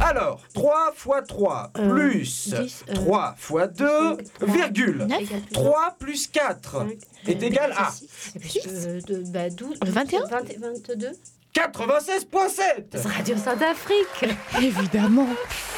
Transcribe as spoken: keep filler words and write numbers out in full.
Alors, trois fois trois Euh, plus dix, euh, trois fois deux, trois, virgule. neuf, Égale plus trois plus quatre cinq, est euh, égal à six, euh, de- bah, douze, vingt et un vingt, vingt-deux. quatre-vingt-seize virgule sept. Radio Saint-Afrique. Évidemment.